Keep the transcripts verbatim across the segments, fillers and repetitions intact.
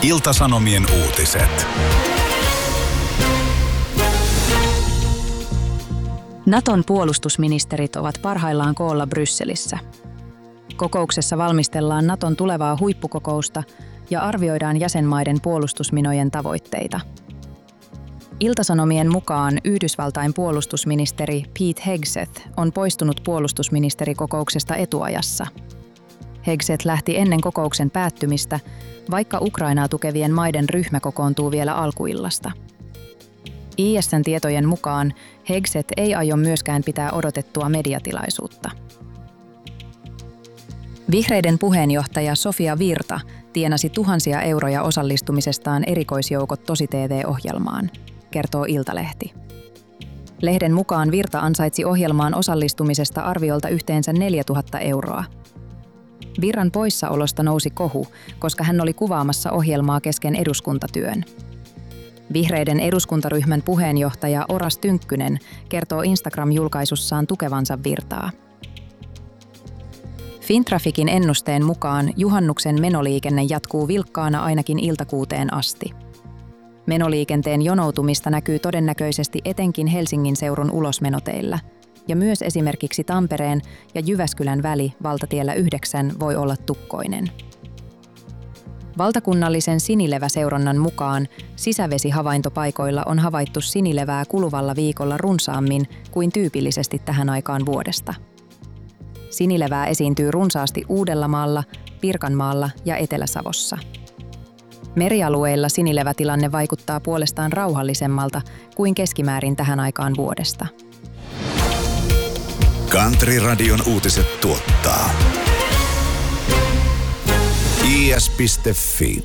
Ilta-Sanomien uutiset. Naton puolustusministerit ovat parhaillaan koolla Brysselissä. Kokouksessa valmistellaan Naton tulevaa huippukokousta ja arvioidaan jäsenmaiden puolustusminojen tavoitteita. Ilta-Sanomien mukaan Yhdysvaltain puolustusministeri Pete Hegseth on poistunut puolustusministerikokouksesta etuajassa. Hegseth lähti ennen kokouksen päättymistä, vaikka Ukrainaa tukevien maiden ryhmä kokoontuu vielä alkuillasta. I S:n tietojen mukaan Hegseth ei aio myöskään pitää odotettua mediatilaisuutta. Vihreiden puheenjohtaja Sofia Virta tienasi tuhansia euroja osallistumisestaan erikoisjoukot Tosi T V-ohjelmaan, kertoo Iltalehti. Lehden mukaan Virta ansaitsi ohjelmaan osallistumisesta arviolta yhteensä neljätuhatta euroa. Virran poissaolosta nousi kohu, koska hän oli kuvaamassa ohjelmaa kesken eduskuntatyön. Vihreiden eduskuntaryhmän puheenjohtaja Oras Tynkkynen kertoo Instagram-julkaisussaan tukevansa Virtaa. Fintraficin ennusteen mukaan juhannuksen menoliikenne jatkuu vilkkaana ainakin iltakuuteen asti. Menoliikenteen jonoutumista näkyy todennäköisesti etenkin Helsingin seudun ulosmenoteillä, ja myös esimerkiksi Tampereen ja Jyväskylän väli valtatiellä yhdeksän voi olla tukkoinen. Valtakunnallisen sinileväseurannan mukaan sisävesihavaintopaikoilla on havaittu sinilevää kuluvalla viikolla runsaammin kuin tyypillisesti tähän aikaan vuodesta. Sinilevää esiintyy runsaasti Uudellamaalla, Pirkanmaalla ja Etelä-Savossa. Merialueilla sinilevätilanne vaikuttaa puolestaan rauhallisemmalta kuin keskimäärin tähän aikaan vuodesta. Country-radion uutiset tuottaa i s piste f i.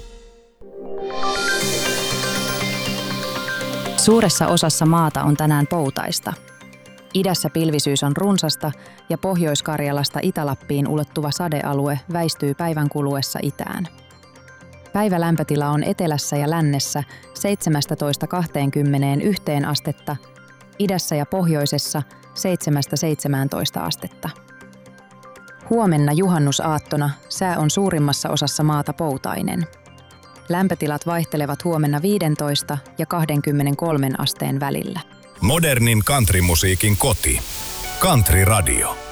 Suuressa osassa maata on tänään poutaista. Idässä pilvisyys on runsasta ja Pohjois-Karjalasta Itä-Lappiin ulottuva sadealue väistyy päivän kuluessa itään. Päivälämpötila on etelässä ja lännessä seitsemästätoista kaksikymmentäyksi astetta, idässä ja pohjoisessa seitsemästä seitsemääntoista astetta. Huomenna juhannusaattona sää on suurimmassa osassa maata poutainen. Lämpötilat vaihtelevat huomenna viisitoista ja kaksikymmentäkolme asteen välillä. Modernin countrymusiikin koti. Country Radio.